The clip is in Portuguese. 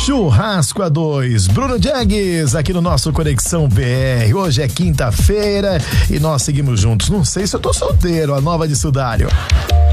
Churrasco a dois, Bruno Jagues, aqui no nosso Conexão BR. Hoje é quinta-feira e nós seguimos juntos. Não sei se eu tô solteiro, a nova de Sudário.